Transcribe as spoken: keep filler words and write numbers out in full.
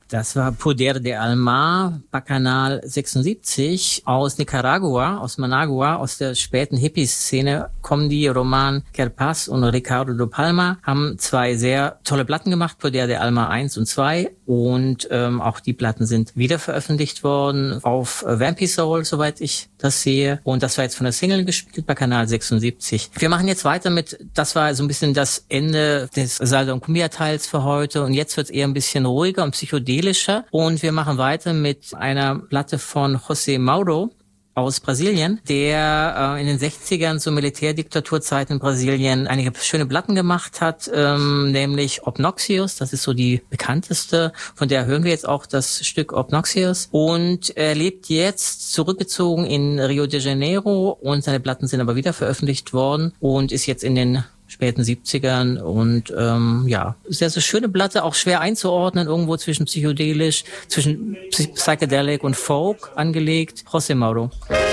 Das war Poder de Alma, Bacchanal sechsundsiebzig aus Nicaragua, aus Managua, aus der späten Hippie-Szene kommen die. Roman Kerpaz und Ricardo de Palma haben zwei sehr tolle Platten gemacht, Poder de Alma eins und zwei, und ähm, auch die Platten sind wieder veröffentlicht worden auf äh, Vampy Soul, soweit ich das sehe, und das war jetzt von der Single gespielt, Bacchanal sechsundsiebzig. Wir machen jetzt weiter mit, das war so ein bisschen das Ende des Salsa und Cumbia-Teils für heute, und jetzt wird es eher ein bisschen ruhiger und psychedelischer, und wir machen weiter mit einer Platte von José Mauro aus Brasilien, der äh, in den sechzigern zur Militärdiktaturzeit in Brasilien einige schöne Platten gemacht hat, ähm, nämlich Obnoxious, das ist so die bekannteste, von der hören wir jetzt auch das Stück Obnoxious, und er lebt jetzt zurückgezogen in Rio de Janeiro, und seine Platten sind aber wieder veröffentlicht worden und ist jetzt in den späten siebzigern, und ähm, ja, sehr, sehr schöne Platte, auch schwer einzuordnen, irgendwo zwischen psychedelisch, zwischen Psychedelic und Folk angelegt. José Mauro.